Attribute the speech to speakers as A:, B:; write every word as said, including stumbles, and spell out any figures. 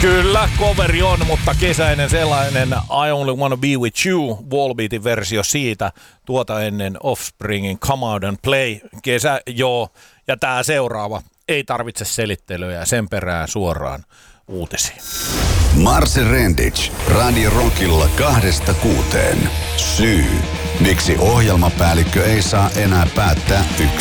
A: Kyllä, coveri on, mutta kesäinen sellainen I Only Wanna Be With You, Wallbeatin versio siitä, tuota ennen Offspringin Come Out and Play, kesä joo, ja tää seuraava, ei tarvitse selittelyä, sen perään suoraan uutisiin.
B: Marse Rendic, Radio Rockilla kahdesta kuuteen. Syy, miksi ohjelmapäällikkö ei saa enää päättää yksin.